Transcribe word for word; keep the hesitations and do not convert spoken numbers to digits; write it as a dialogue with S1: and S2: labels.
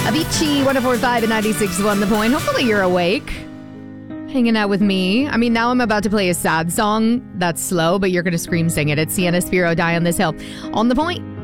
S1: Avicii, one oh four point five and ninety-six point one The Point. Hopefully you're awake, hanging out with me. I mean, now I'm about to play a sad song that's slow, but you're going to scream sing it. It's Sienna Spiro, Die on This Hill. On The Point.